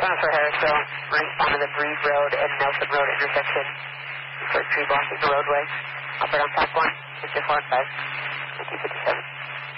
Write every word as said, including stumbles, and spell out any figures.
seven for Harrisville, respond to the Breeze Road and Nelson Road intersection for tree blocking the roadway. Operate on Pac one, six four one five, two fifty-seven.